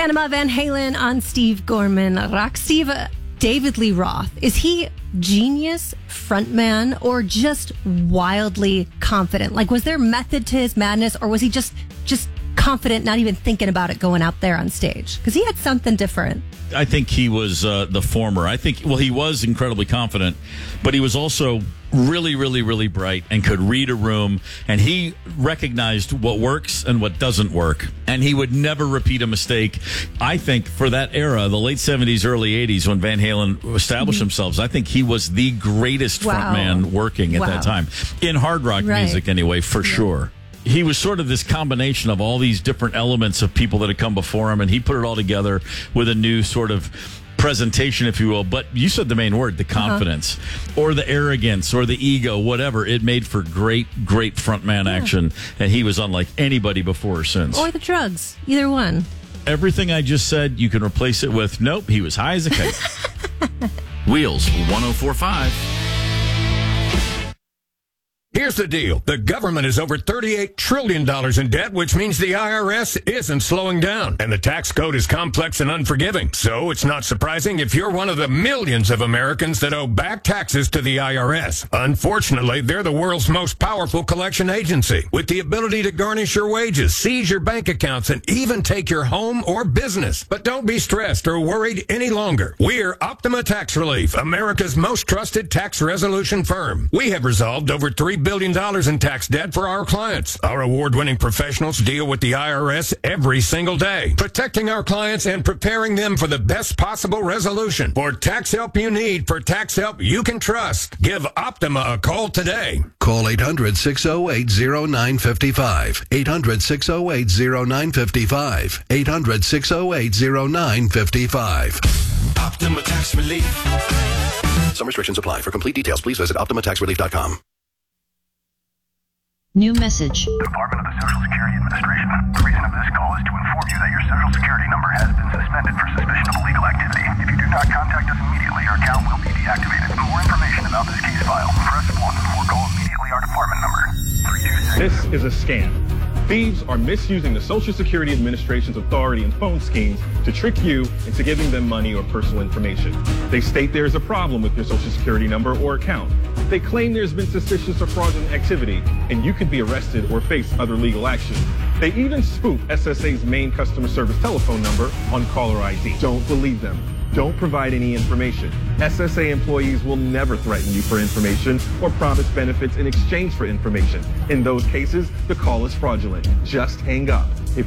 Panama Van Halen on Steve Gorman. Rock Steve, David Lee Roth, is he genius, frontman, or just wildly confident? Like, was there method to his madness, or was he just confident, not even thinking about it going out there on stage? Because he had something different. I think he was the former. I think, he was incredibly confident, but he was also really, really, really bright and could read a room, and he recognized what works and what doesn't work, and he would never repeat a mistake. I think for that era, the late 70s, early 80s, when Van Halen established themselves, I think he was the greatest frontman working at that time, in hard rock music anyway, for sure. He was sort of this combination of all these different elements of people that had come before him, and he put it all together with a new sort of presentation, if you will. But you said the main word, the confidence or the arrogance or the ego, whatever. It made for great frontman action, and he was unlike anybody before or since. Or the drugs, either one. Everything I just said, you can replace it with, nope, he was high as a kite. Wheels 104.5. Here's the deal. The government is over $38 trillion in debt, which means the IRS isn't slowing down. And the tax code is complex and unforgiving. So it's not surprising if you're one of the millions of Americans that owe back taxes to the IRS. Unfortunately, they're the world's most powerful collection agency, with the ability to garnish your wages, seize your bank accounts, and even take your home or business. But don't be stressed or worried any longer. We're Optima Tax Relief, America's most trusted tax resolution firm. We have resolved over $3 billion in tax debt for our clients. Our award-winning professionals deal with the IRS every single day, protecting our clients and preparing them for the best possible resolution. For tax help you need, for tax help you can trust, give Optima a call today. Call 800-608-0955. 800-608-0955. 800-608-0955. Optima Tax Relief. Some restrictions apply. For complete details, please visit OptimaTaxRelief.com. New message. Department of the Social Security Administration. The reason of this call is to inform you that your Social Security number has been suspended for suspicion of illegal activity. If you do not contact us immediately, your account will be deactivated. For more information about this case file, press 1 or call immediately our department number. 326. This is a scam. Thieves are misusing the Social Security Administration's authority and phone schemes to trick you into giving them money or personal information. They state there is a problem with your Social Security number or account. They claim there's been suspicious or fraudulent activity, and you could be arrested or face other legal action. They even spoof SSA's main customer service telephone number on caller ID. Don't believe them. Don't provide any information. SSA employees will never threaten you for information or promise benefits in exchange for information. In those cases, the call is fraudulent. Just hang up.